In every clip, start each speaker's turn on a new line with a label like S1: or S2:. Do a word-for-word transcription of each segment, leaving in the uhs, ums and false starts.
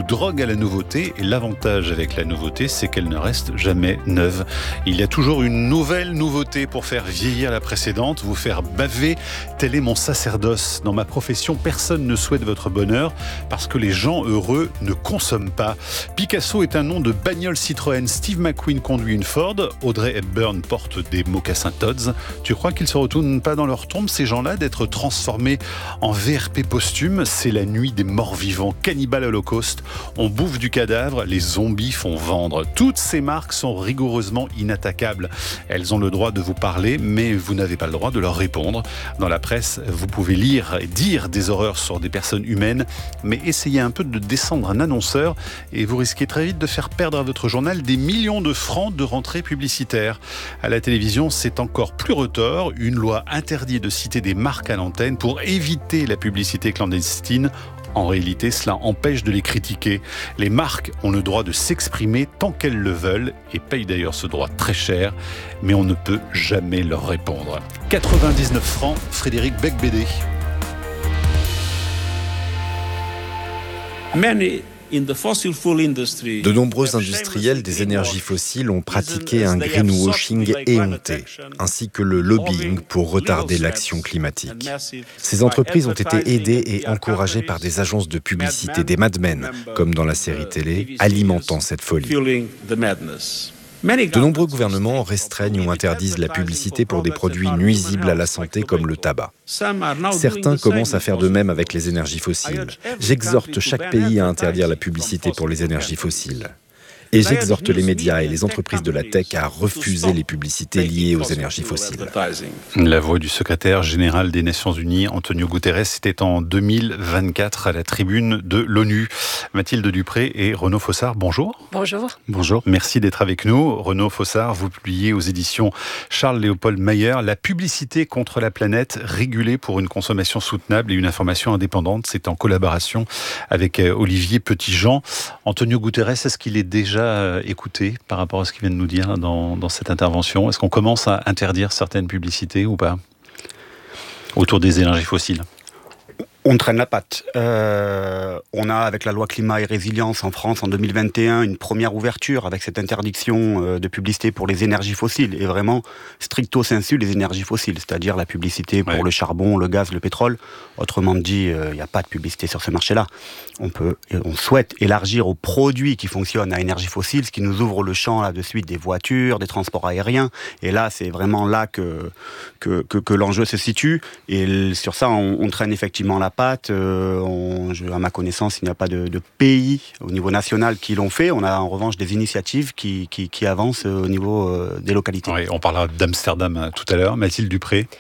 S1: drogue à la nouveauté. Et l'avantage avec la nouveauté, c'est qu'elle ne reste jamais neuve. Il y a toujours une nouvelle nouveauté pour faire vieillir la précédente, vous faire baver. Tel est mon sacerdoce. Dans ma profession, personne ne souhaite votre bonheur parce que les gens heureux ne consomment pas. Picasso est un nom de bagnole Citroën. Steve McQueen conduit une Ford. Audrey Hepburn porte des mocassins Tod's. Tu crois qu'ils se retournent pas dans leur tombe, ces gens-là, d'être transformés en V R P posthume? C'est la nuit des morts vivants. Cannibal Holocaust. On bouffe du cadavre, les zombies font vendre. Toutes ces marques sont rigoureusement inattaquables. Elles ont le droit de vous parler, mais vous n'avez pas le droit de leur répondre. Dans la presse, vous pouvez lire et dire des horreurs sur des personnes humaines, mais essayez un peu de descendre un annonceur et vous risquez très vite de faire perdre à votre journal des millions de francs de rentrées publicitaires. À la télévision, c'est encore plus retors. Une loi interdit de citer des marques à l'antenne pour éviter la publicité clandestine. En réalité, cela empêche de les critiquer. Les marques ont le droit de s'exprimer tant qu'elles le veulent et payent d'ailleurs ce droit très cher, mais on ne peut jamais leur répondre. quatre-vingt-dix-neuf francs, Frédéric Becbédé.
S2: Many De nombreux industriels des énergies fossiles ont pratiqué un greenwashing éhonté, ainsi que le lobbying pour retarder l'action climatique. Ces entreprises ont été aidées et encouragées par des agences de publicité, des madmen, comme dans la série télé, alimentant cette folie. De nombreux gouvernements restreignent ou interdisent la publicité pour des produits nuisibles à la santé comme le tabac. Certains commencent à faire de même avec les énergies fossiles. J'exhorte chaque pays à interdire la publicité pour les énergies fossiles. Et j'exhorte les médias et les entreprises de la tech à refuser les publicités liées aux énergies fossiles.
S1: La voix du secrétaire général des Nations Unies, Antonio Guterres, c'était en deux mille vingt-quatre à la tribune de l'ONU. Mathilde Dupré et Renaud Fossard, bonjour.
S3: Bonjour.
S1: Bonjour. Merci d'être avec nous. Renaud Fossard, vous publiez aux éditions Charles-Léopold Mayer « La publicité contre la planète, régulée pour une consommation soutenable et une information indépendante ». C'est en collaboration avec Olivier Petitjean. Antonio Guterres, est-ce qu'il est déjà écouté par rapport à ce qu'il vient de nous dire dans, dans cette intervention? Est-ce qu'on commence à interdire certaines publicités ou pas autour des énergies fossiles?
S4: On traîne la patte. Euh, on a, avec la loi climat et résilience en France en deux mille vingt et un, une première ouverture avec cette interdiction euh, de publicité pour les énergies fossiles, et vraiment stricto sensu les énergies fossiles, c'est-à-dire la publicité pour ouais. le charbon, le gaz, le pétrole. Autrement dit, il euh, n'y a pas de publicité sur ce marché-là. On peut, on souhaite élargir aux produits qui fonctionnent à énergie fossile, ce qui nous ouvre le champ là de suite des voitures, des transports aériens. Et là, c'est vraiment là que que, que, que l'enjeu se situe. Et sur ça, on, on traîne effectivement la patte. Euh, on, je, à ma connaissance, il n'y a pas de, de pays au niveau national qui l'ont fait. On a en revanche des initiatives qui, qui, qui avancent au niveau euh, des localités.
S1: Oui, on parlera d'Amsterdam tout à l'heure. Mathilde Dupré.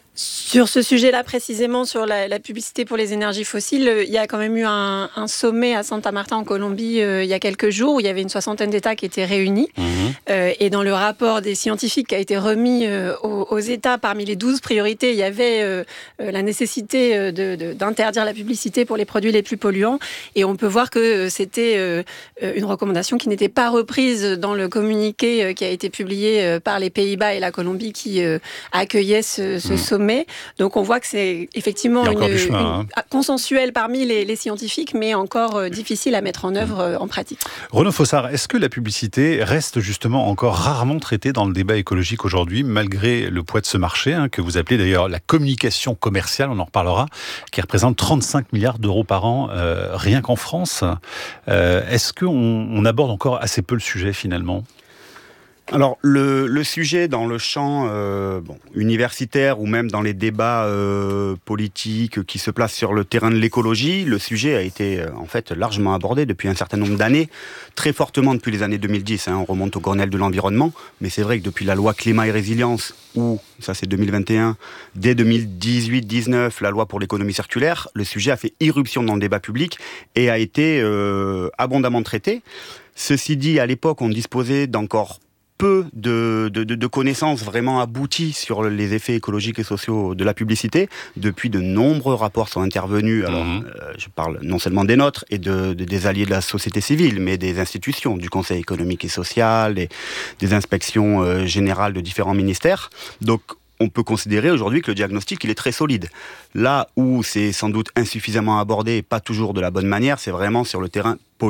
S3: Sur ce sujet-là, précisément, sur la, la publicité pour les énergies fossiles, il y a quand même eu un, un sommet à Santa Marta, en Colombie, euh, il y a quelques jours, où il y avait une soixantaine d'États qui étaient réunis. Mmh. Euh, et dans le rapport des scientifiques qui a été remis euh, aux, aux États, parmi les douze priorités, il y avait euh, la nécessité de, de, d'interdire la publicité pour les produits les plus polluants. Et on peut voir que c'était euh, une recommandation qui n'était pas reprise dans le communiqué euh, qui a été publié euh, par les Pays-Bas et la Colombie qui euh, accueillaient ce, ce mmh. sommet. Donc on voit que c'est effectivement une,
S1: chemin,
S3: une, hein. consensuelle parmi les, les scientifiques, mais encore euh, difficile à mettre en œuvre euh, en pratique.
S1: Renaud Fossard, est-ce que la publicité reste justement encore rarement traitée dans le débat écologique aujourd'hui, malgré le poids de ce marché, hein, que vous appelez d'ailleurs la communication commerciale, on en reparlera, qui représente trente-cinq milliards d'euros par an, euh, rien qu'en France. Euh, est-ce qu'on on aborde encore assez peu le sujet finalement ?
S4: Alors, le, le sujet dans le champ euh, bon, universitaire ou même dans les débats euh, politiques qui se placent sur le terrain de l'écologie, le sujet a été euh, en fait largement abordé depuis un certain nombre d'années, très fortement depuis les années deux mille dix, hein, on remonte au Grenelle de l'environnement, mais c'est vrai que depuis la loi climat et résilience, ou, ça c'est deux mille vingt et un, dès deux mille dix-huit dix-neuf, la loi pour l'économie circulaire, le sujet a fait irruption dans le débat public et a été euh, abondamment traité. Ceci dit, à l'époque, on disposait d'encore peu de, de, de connaissances vraiment abouties sur les effets écologiques et sociaux de la publicité. Depuis, de nombreux rapports sont intervenus. Alors, mmh. euh, je parle non seulement des nôtres et de, de, des alliés de la société civile, mais des institutions, du Conseil économique et social, et des inspections euh, générales de différents ministères. Donc, on peut considérer aujourd'hui que le diagnostic, il est très solide. Là où c'est sans doute insuffisamment abordé et pas toujours de la bonne manière, c'est vraiment sur le terrain